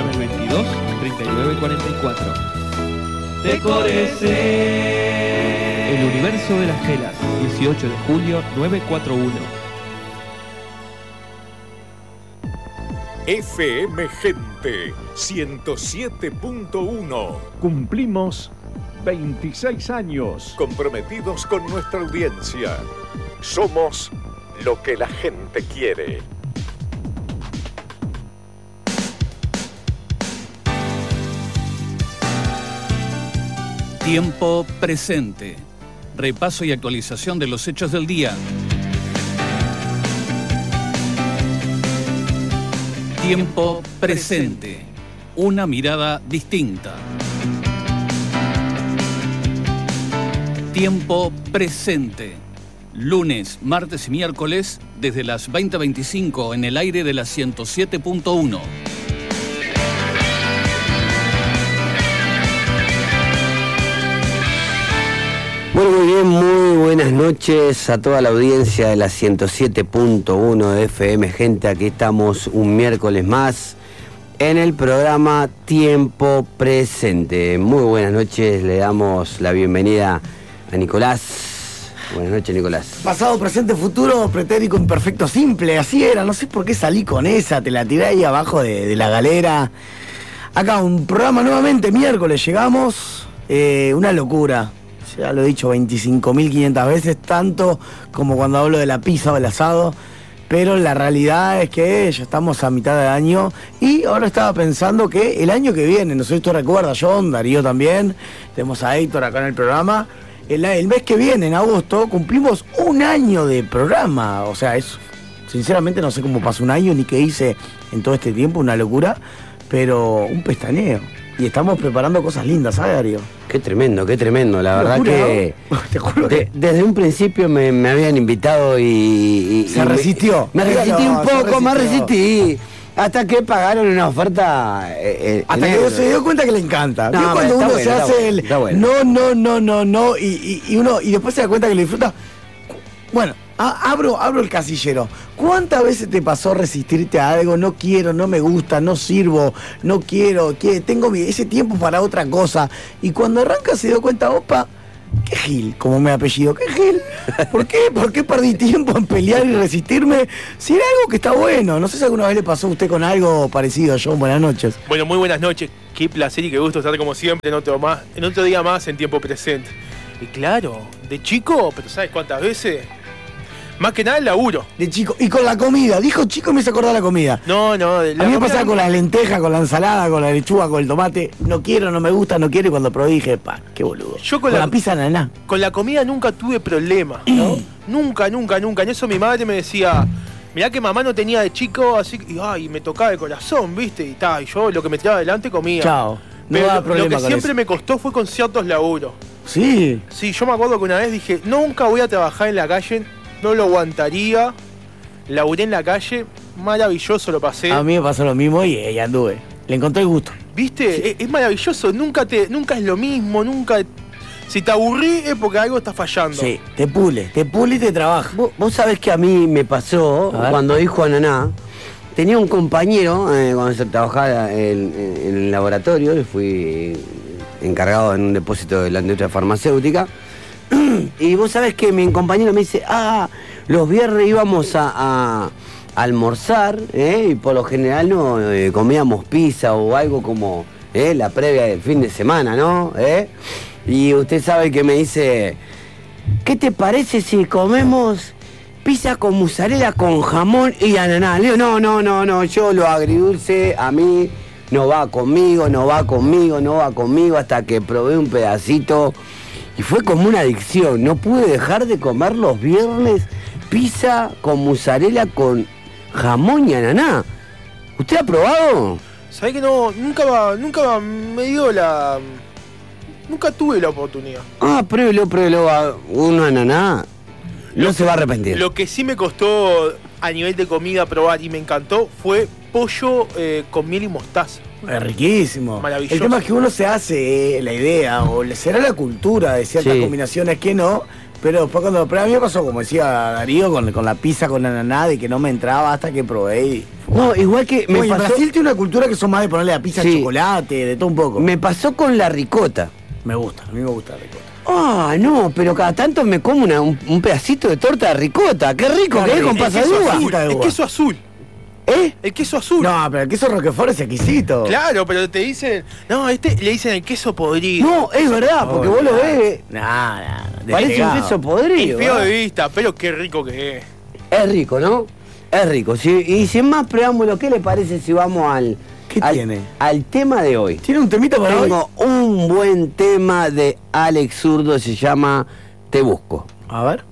llame al 22 39 44. Decórese. El universo de las gelas, 18 de julio 941. FM Gente 107.1. Cumplimos 26 años. Comprometidos con nuestra audiencia. Somos lo que la gente quiere. Tiempo presente. Repaso y actualización de los hechos del día. Tiempo presente. Una mirada distinta. Tiempo presente. Lunes, martes y miércoles, desde las 20:25 en el aire de la 107.1. Bueno, muy bien, muy buenas noches a toda la audiencia de la 107.1 de FM Gente. Aquí estamos un miércoles más en el programa Tiempo Presente. Muy buenas noches, le damos la bienvenida a Nicolás. Buenas noches, Nicolás. Pasado, presente, futuro, pretérito, imperfecto, simple, así era. No sé por qué salí con esa, te la tiré ahí abajo de la galera. Acá un programa nuevamente, miércoles llegamos, una locura. Ya lo he dicho 25.500 veces, tanto como cuando hablo de la pizza o el asado, pero la realidad es que ya estamos a mitad de año y ahora estaba pensando que el año que viene, no sé si usted recuerda, John, Darío también, tenemos a Héctor acá en el programa, el mes que viene, en agosto, cumplimos un año de programa, o sea, sinceramente no sé cómo pasó un año ni qué hice en todo este tiempo, una locura, pero un pestañeo. Y estamos preparando cosas lindas, ¿sabes, Darío? Qué tremendo, la verdad locura, que... ¿no? Te juro que... Desde un principio me habían invitado y se resistió. Me resistí un poco, me resistió. Resistí. Hasta que pagaron una oferta... hasta que se dio cuenta que le encanta. No, ¿Vio cuando uno se hace el... Bueno. No, y después se da cuenta que le disfruta? Bueno, abro el casillero. ¿Cuántas veces te pasó resistirte a algo? No quiero, no me gusta, no sirvo, no quiero, tengo ese tiempo para otra cosa. Y cuando arranca se dio cuenta, opa, qué gil, como me apellido, qué gil. ¿Por qué? ¿Por qué perdí tiempo en pelear y resistirme? Si era algo que está bueno. No sé si alguna vez le pasó a usted con algo parecido, John. Buenas noches. Bueno, muy buenas noches. Qué placer y qué gusto estar como siempre en otro día más en Tiempo Presente. Y claro, de chico, pero ¿sabes cuántas veces? Más que nada el laburo. De chico. Y con la comida. Dijo chico y me hizo acordar la comida. No. A mí me pasaba con las lentejas, con la ensalada, con la lechuga, con el tomate. No quiero, no me gusta, no quiero. Y cuando probé dije, qué boludo. Yo con la pizza naná. Con la comida nunca tuve problema, ¿no? Nunca. En eso mi madre me decía, mirá que mamá no tenía de chico, así que me tocaba el corazón, ¿viste? Y yo lo que me tiraba adelante comía. Chao. Pero lo que siempre me costó fue con ciertos laburos. Sí. Sí, yo me acuerdo que una vez dije, nunca voy a trabajar en la calle. No lo aguantaría. Laburé en la calle, maravilloso lo pasé. A mí me pasó lo mismo y anduve. Le encontré el gusto. ¿Viste? Sí. Es maravilloso, nunca es lo mismo, nunca... Si te aburrí es porque algo está fallando. Sí, te pule y te trabaja. Vos sabés que a mí me pasó cuando dijo Ananá. Tenía un compañero, cuando se trabajaba en el laboratorio, y fui encargado en un depósito de la industria farmacéutica. Y vos sabés que mi compañero me dice, los viernes íbamos a almorzar, y por lo general no comíamos pizza o algo como la previa del fin de semana, ¿no? Y usted sabe que me dice, ¿qué te parece si comemos pizza con mozzarella, con jamón y ananá? Le digo, no, yo lo agridulce a mí no va conmigo, hasta que probé un pedacito. Y fue como una adicción, no pude dejar de comer los viernes pizza con mozzarella, con jamón y ananá. ¿Usted ha probado? ¿Sabés que no? Nunca me dio la... Nunca tuve la oportunidad. Pruébelo, uno ananá. No se va a arrepentir. Lo que sí me costó a nivel de comida probar y me encantó fue pollo con miel y mostaza. Es riquísimo. Maravilloso. El tema es que uno se hace la idea, o será la cultura de ciertas combinaciones que no, Pero a mí me pasó, como decía Darío, con la pizza con ananá, de que no me entraba hasta que probé y... No, igual que me Oye, pasó... Brasil tiene una cultura que son más de ponerle a pizza chocolate, de todo un poco. Me pasó con la ricota. Me gusta, a mí me gusta la ricota. Ah, no, pero cada tanto me como un pedacito de torta de ricota. Qué rico que es con pasas de uva. El queso azul. ¿Eh? El queso azul. No, pero el queso Roquefort es exquisito. Claro, pero te dicen, no, le dicen el queso podrido. No, es verdad, porque vos lo ves. Parece un queso podrido. Es feo de vista, pero qué rico que es. Es rico, ¿no? Es rico. Y sin más preámbulo, ¿qué le parece si vamos al tema de hoy? ¿Tiene un temita para hoy? Tengo un buen tema de Alex Zurdo, se llama Te Busco. A ver.